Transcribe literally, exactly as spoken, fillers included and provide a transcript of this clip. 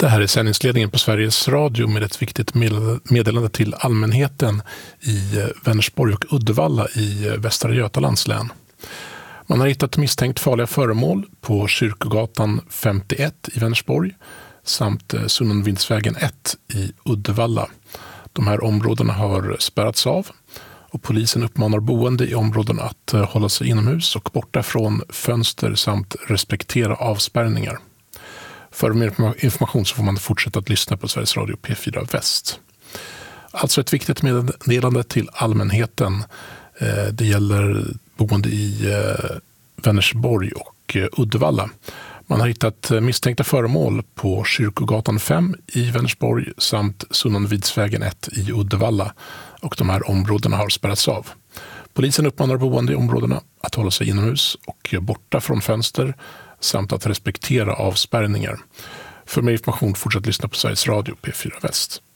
Det här är sändningsledningen på Sveriges Radio med ett viktigt meddelande till allmänheten i Vänersborg och Uddevalla i Västra Götalands län. Man har hittat misstänkt farliga föremål på Kyrkogatan femtioett i Vänersborg samt Sunnanvindsvägen ett i Uddevalla. De här områdena har spärrats av och polisen uppmanar boende i områdena att hålla sig inomhus och borta från fönster samt respektera avspärrningar. För mer information så får man fortsätta att lyssna på Sveriges Radio P fyra Väst. Alltså ett viktigt meddelande till allmänheten. Det gäller boende i Vänersborg och Uddevalla. Man har hittat misstänkta föremål på Kyrkogatan fem i Vänersborg samt Sunnanvindsvägen ett i Uddevalla. Och de här områdena har spärrats av. Polisen uppmanar boende i områdena att hålla sig inomhus och borta från fönster samt att respektera avspärrningar. För mer information fortsätt lyssna på Sveriges Radio P fyra Väst.